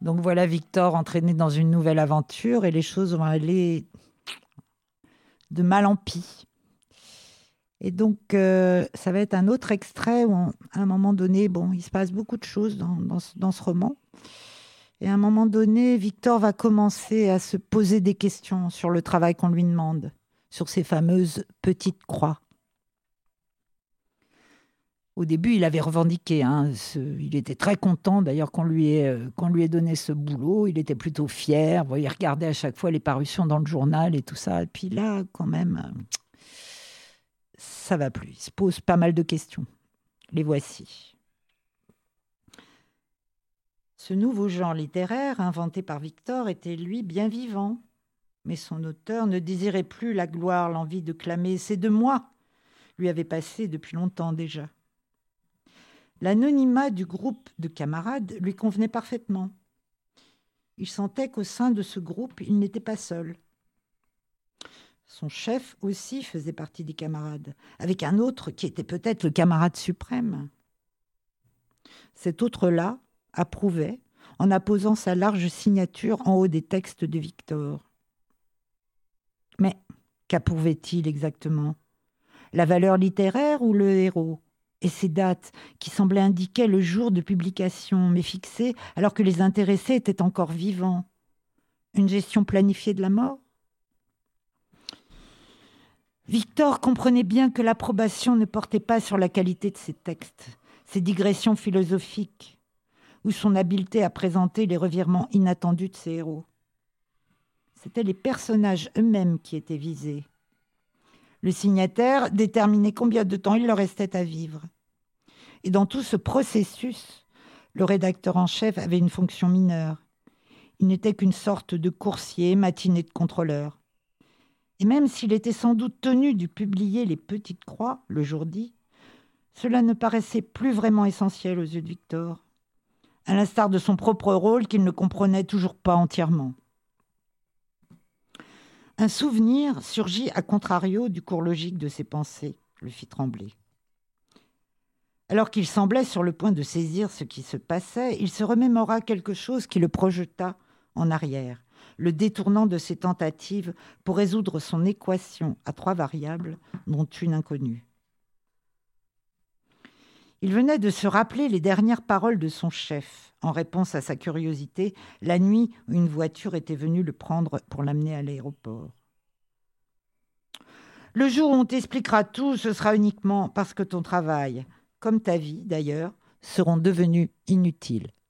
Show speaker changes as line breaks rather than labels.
Donc voilà Victor entraîné dans une nouvelle aventure et les choses vont aller de mal en pis. Et donc, ça va être un autre extrait où, à un moment donné, bon, il se passe beaucoup de choses dans ce roman. Et à un moment donné, Victor va commencer à se poser des questions sur le travail qu'on lui demande, sur ces fameuses petites croix. Au début, il avait revendiqué, il était très content d'ailleurs qu'on lui ait donné ce boulot, il était plutôt fier, il regardait à chaque fois les parutions dans le journal et tout ça. Et puis là, quand même, ça va plus, il se pose pas mal de questions. Les voici. Ce nouveau genre littéraire, inventé par Victor, était lui bien vivant. Mais son auteur ne désirait plus la gloire, l'envie de clamer « c'est de moi » lui avait passé depuis longtemps déjà. L'anonymat du groupe de camarades lui convenait parfaitement. Il sentait qu'au sein de ce groupe, il n'était pas seul. Son chef aussi faisait partie des camarades, avec un autre qui était peut-être le camarade suprême. Cet autre-là approuvait, en apposant sa large signature en haut des textes de Victor. Mais qu'approuvait-il exactement ? La valeur littéraire ou le héros ? Et ces dates qui semblaient indiquer le jour de publication, mais fixées alors que les intéressés étaient encore vivants. Une gestion planifiée de la mort ? Victor comprenait bien que l'approbation ne portait pas sur la qualité de ses textes, ses digressions philosophiques, ou son habileté à présenter les revirements inattendus de ses héros. C'étaient les personnages eux-mêmes qui étaient visés. Le signataire déterminait combien de temps il leur restait à vivre. Et dans tout ce processus, le rédacteur en chef avait une fonction mineure. Il n'était qu'une sorte de coursier matiné de contrôleur. Et même s'il était sans doute tenu de publier les petites croix le jour dit, cela ne paraissait plus vraiment essentiel aux yeux de Victor, à l'instar de son propre rôle qu'il ne comprenait toujours pas entièrement. Un souvenir surgit à contrario du cours logique de ses pensées, le fit trembler. Alors qu'il semblait sur le point de saisir ce qui se passait, il se remémora quelque chose qui le projeta en arrière, le détournant de ses tentatives pour résoudre son équation à 3 variables, dont une inconnue. Il venait de se rappeler les dernières paroles de son chef, en réponse à sa curiosité, la nuit où une voiture était venue le prendre pour l'amener à l'aéroport. Le jour où on t'expliquera tout, ce sera uniquement parce que ton travail, comme ta vie d'ailleurs, seront devenus inutiles.